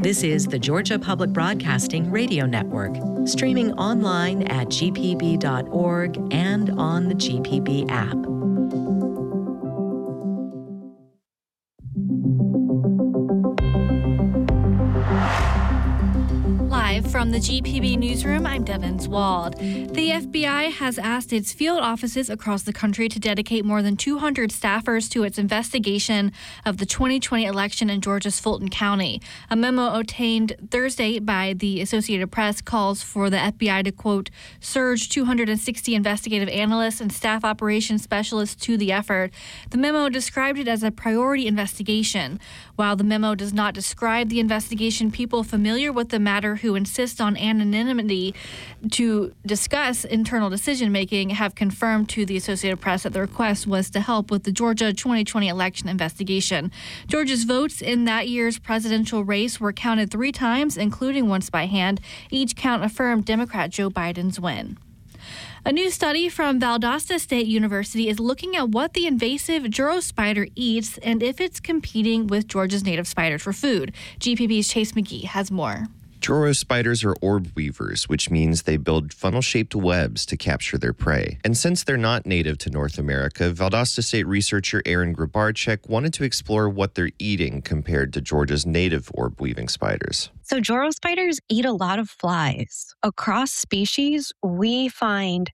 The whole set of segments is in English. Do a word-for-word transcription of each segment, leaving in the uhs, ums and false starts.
This is the Georgia Public Broadcasting Radio Network, streaming online at g p b dot org and on the G P B app. Live from the G P B newsroom, I'm Devin Wald. The F B I has asked its field offices across the country to dedicate more than two hundred staffers to its investigation of the twenty twenty election in Georgia's Fulton County. A memo obtained Thursday by the Associated Press calls for the F B I to, quote, surge two hundred sixty investigative analysts and staff operations specialists to the effort. The memo described it as a priority investigation. While the memo does not describe the investigation, people familiar with the matter who insist on anonymity to discuss internal decision-making have confirmed to the Associated Press that the request was to help with the Georgia twenty twenty election investigation. Georgia's votes in that year's presidential race were counted three times, including once by hand. Each count affirmed Democrat Joe Biden's win. A new study from Valdosta State University is looking at what the invasive Juro spider eats and if it's competing with Georgia's native spiders for food. G P B's Chase McGee has more. Juro spiders are orb weavers, which means they build funnel-shaped webs to capture their prey. And since they're not native to North America, Valdosta State researcher Aaron Grabarczyk wanted to explore what they're eating compared to Georgia's native orb-weaving spiders. So Juro spiders eat a lot of flies. Across species, we find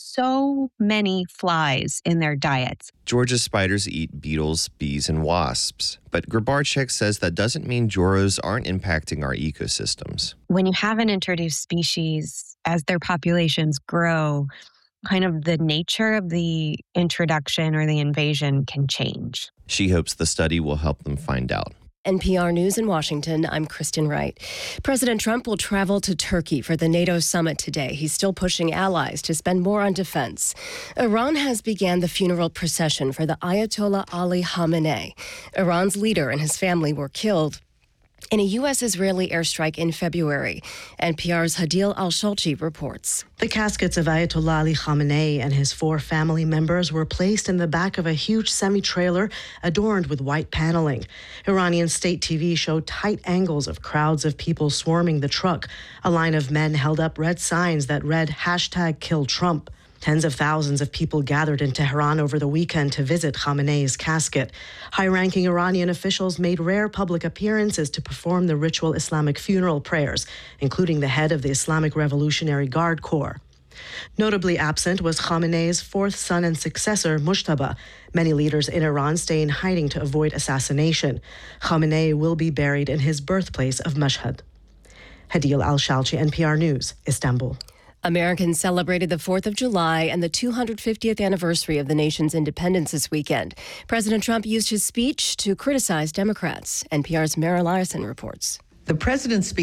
so many flies in their diets. Georgia's spiders eat beetles, bees, and wasps. But Grabarczyk says that doesn't mean Juros aren't impacting our ecosystems. When you have an introduced species, as their populations grow, kind of the nature of the introduction or the invasion can change. She hopes the study will help them find out. N P R News in Washington, I'm Kristen Wright. President Trump will travel to Turkey for the NATO summit today. He's still pushing allies to spend more on defense. Iran has began the funeral procession for the Ayatollah Ali Khamenei. Iran's leader and his family were killed in a U S-Israeli airstrike in February. N P R's Hadil Al-Shalchi reports. The caskets of Ayatollah Ali Khamenei and his four family members were placed in the back of a huge semi-trailer adorned with white paneling. Iranian state T V showed tight angles of crowds of people swarming the truck. A line of men held up red signs that read hashtag Kill Trump. Tens of thousands of people gathered in Tehran over the weekend to visit Khamenei's casket. High-ranking Iranian officials made rare public appearances to perform the ritual Islamic funeral prayers, including the head of the Islamic Revolutionary Guard Corps. Notably absent was Khamenei's fourth son and successor, Mujtaba. Many leaders in Iran stay in hiding to avoid assassination. Khamenei will be buried in his birthplace of Mashhad. Hadil Al-Shalchi, N P R News, Istanbul. Americans celebrated the fourth of July and the two hundred fiftieth anniversary of the nation's independence this weekend. President Trump used his speech to criticize Democrats. N P R's Mara Larson reports. The president's speech